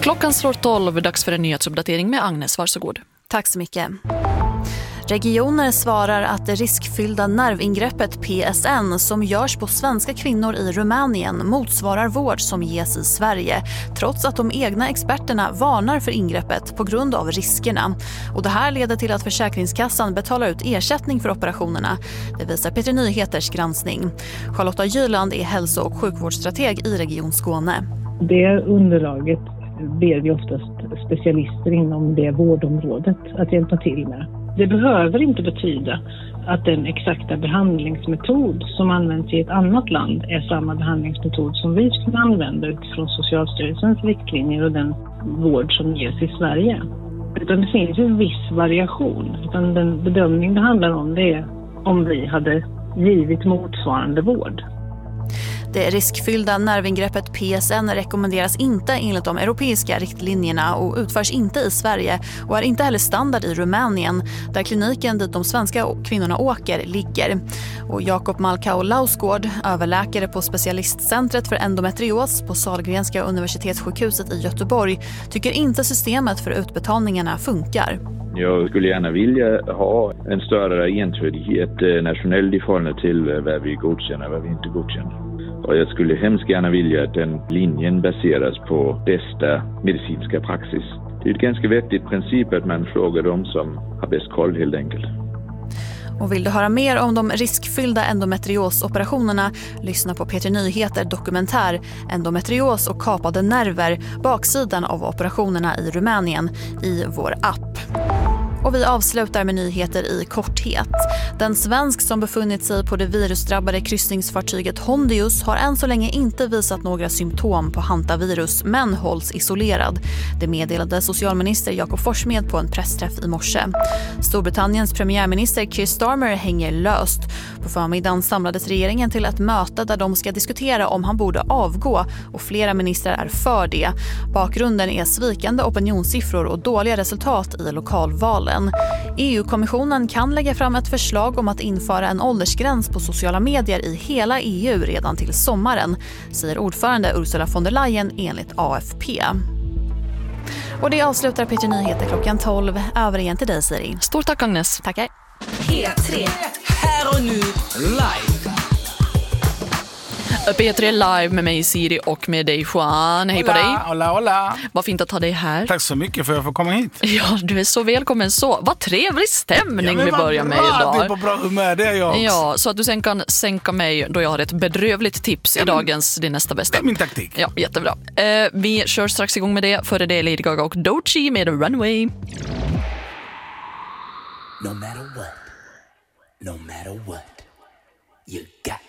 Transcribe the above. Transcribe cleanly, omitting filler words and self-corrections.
Klockan slår 12, dags för en nyhetsuppdatering med Agnes, varsågod. Tack så mycket. Regioner svarar att det riskfyllda nervingreppet PSN som görs på svenska kvinnor i Rumänien motsvarar vård som ges i Sverige, trots att de egna experterna varnar för ingreppet på grund av riskerna. Och det här leder till att Försäkringskassan betalar ut ersättning för operationerna. Det visar Peter Nyheters granskning. Charlotta Jyland är hälso- och sjukvårdsstrateg i Region Skåne. Det underlaget ber vi oftast specialister inom det vårdområdet att hjälpa till med. Det behöver inte betyda att den exakta behandlingsmetod som används i ett annat land är samma behandlingsmetod som vi använder utifrån Socialstyrelsens riktlinjer och den vård som ges i Sverige. Utan det finns en viss variation. Utan den bedömning det handlar om det är om vi hade givit motsvarande vård. Det riskfyllda nervingreppet PSN rekommenderas inte enligt de europeiska riktlinjerna och utförs inte i Sverige och är inte heller standard i Rumänien, där kliniken dit de svenska kvinnorna åker ligger. Och Jakob Malkau Lausgård, överläkare på specialistcentret för endometrios på Sahlgrenska universitetssjukhuset i Göteborg, tycker inte systemet för utbetalningarna funkar. Jag skulle gärna vilja ha en större entydighet nationellt i förhållande till vad vi godkänner och vad vi inte godkänner. Och jag skulle hemskt gärna vilja att den linjen baseras på bästa medicinska praxis. Det är ett ganska vettigt princip att man frågar dem som har bäst koll helt enkelt. Och vill du höra mer om de riskfyllda endometriosoperationerna, lyssna på Peter Nyheter dokumentär Endometrios och kapade nerver, baksidan av operationerna i Rumänien i vår app. Och vi avslutar med nyheter i korthet. Den svensk som befunnit sig på det virusdrabbade kryssningsfartyget Hondius har än så länge inte visat några symptom på hantavirus men hålls isolerad. Det meddelade socialminister Jakob Forssmed på en pressträff i morse. Storbritanniens premiärminister Keir Starmer hänger löst. På förmiddagen samlades regeringen till ett möte där de ska diskutera om han borde avgå och flera ministrar är för det. Bakgrunden är svikande opinionssiffror och dåliga resultat i lokalvalen. EU-kommissionen kan lägga fram ett förslag om att införa en åldersgräns på sociala medier i hela EU redan till sommaren, säger ordförande Ursula von der Leyen enligt AFP. Och det avslutar Peter Nyheter klockan 12. Över igen till dig, Siri. Stort tack, Agnes. Tackar. P3. Här och nu live. P3 live med mig Siri och med dig Juan. Hej på dig. Hola. Vad fint att ha dig här. Tack så mycket för att jag får komma hit. Ja, du är så välkommen så. Vad trevlig stämning vi börjar med idag. Du är på bra humör, det är jag också. Ja, så att du sen kan sänka mig då jag har ett bedrövligt tips i dagens Din nästa bästa. Det är min taktik. Ja, jättebra. Vi kör strax igång med det. Före det Lady Gaga och Doechii med Runway. No matter what, you got